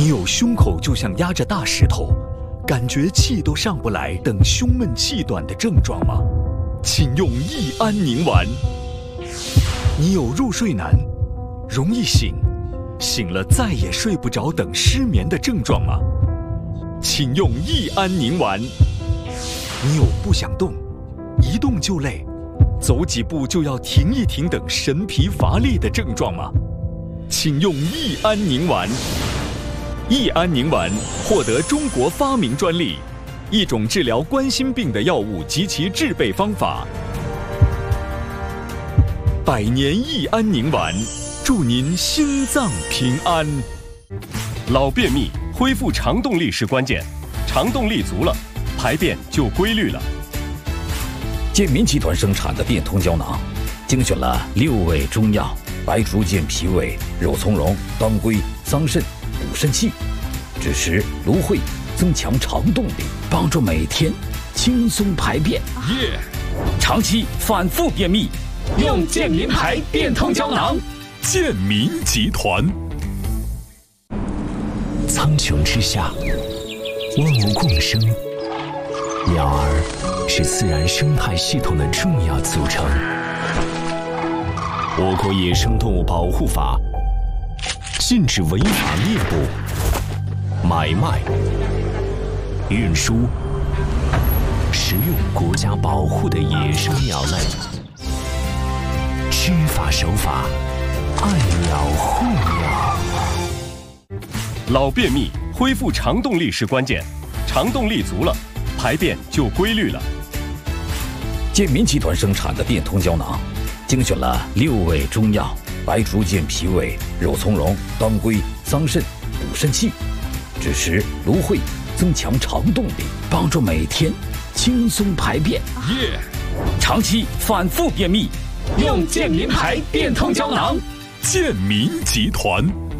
你有胸口就像压着大石头，感觉气都上不来等胸闷气短的症状吗？请用益安宁丸。你有入睡难、容易醒、醒了再也睡不着等失眠的症状吗？请用益安宁丸。你有不想动、一动就累、走几步就要停一停等神疲乏力的症状吗？请用益安宁丸。益安宁丸获得中国发明专利，一种治疗冠心病的药物及其制备方法。百年益安宁丸，祝您心脏平安。 老便秘恢复肠动力是关键，肠动力足了，排便就规律了。 健民集团生产的变通胶囊，精选了6味中药：白术健脾胃、肉苁蓉、当归、桑葚、补肾气，枳实、芦荟，增强肠动力，帮助每天轻松排便。长期反复便秘，用健民牌变通胶囊。 健民集团。 苍穹之下，万物共生，鸟儿是自然生态系统的重要组成。我国野生动物保护法禁止违法猎捕、买卖、运输、食用国家保护的野生鸟类。知法守法，爱鸟护鸟。 老便秘恢复肠动力是关键，肠动力足了，排便就规律了。 健民集团生产的变通胶囊，精选了6味中药：白术健脾胃、肉苁蓉、当归、桑葚，补肾气，枳实、芦荟，增强肠动力，帮助每天轻松排便。长期反复便秘，用健民牌变通胶囊。 健民集团。